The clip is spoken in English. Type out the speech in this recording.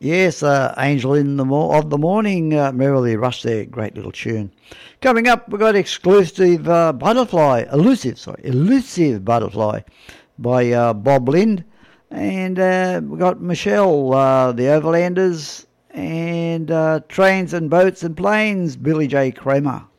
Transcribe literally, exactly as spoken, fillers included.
Yes, uh, Angel in the mo- of the Morning, uh, Merrily Rush there, great little tune. Coming up, we've got exclusive uh, Butterfly, Elusive, sorry, Elusive Butterfly by uh, Bob Lind. And uh, we've got Michelle, uh, the Overlanders, and uh, Trains and Boats and Planes, Billy J. Kramer.